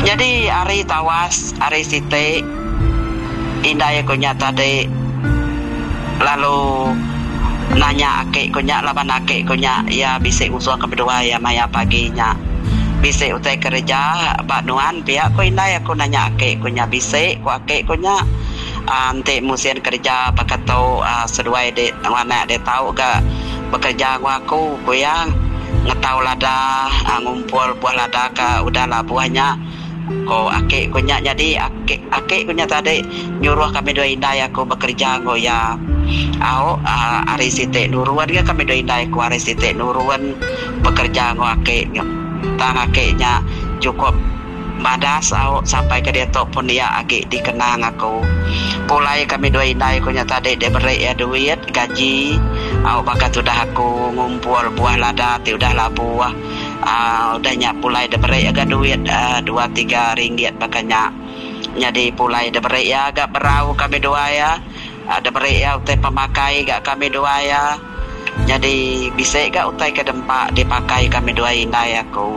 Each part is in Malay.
Jadi hari tawas, hari site indai kunya tadi lalu nanya ake kunya laban ake kunya ya bisa usul kedua ya maya paginya bisa utai kerja banuan pihak ku indai aku nanya ake kunya bisa ku ake kunya ante musim kerja pakatau sesuai de mana de tahu ga bekerja aku yang ngetau lada ngumpul buah lada ka udah lah buahnya ko ake kunya jadi ake kunya tadi nyuruh kami dua indai aku bekerja go ya au ari site nuruan ga kami dua indai ku ari site nuruan bekerja go ake tang ake nya cukup badas au sampai ke dia tok pun dia ake dikenang aku pulai kami dua indai kunya tadi de beri ya duit gaji au bakat udah aku ngumpul buah lada ti udah lah buah udah nyak pulai de beri agak duit 2-3 ringgit makanya jadi pulai de beri ya agak berau kami dua ya de beri ya utai pemakai gak kami dua ya jadi bisa gak utai ke dempak dipakai kami dua indai aku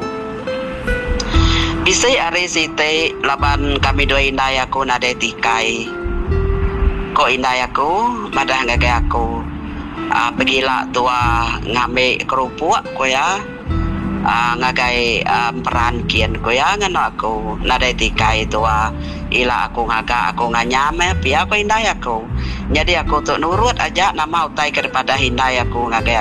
bisa hari site laban kami dua indai aku nade tikai ko indai aku madah ngagai aku pergilah tua ngambil kerupuk ko ya ngagai peran kian ko ya ngano aku nade tikai tua ila aku ngaga aku nganyame pia ko indai aku jadi aku tu nurut aja nama utai kepada indai aku ngagai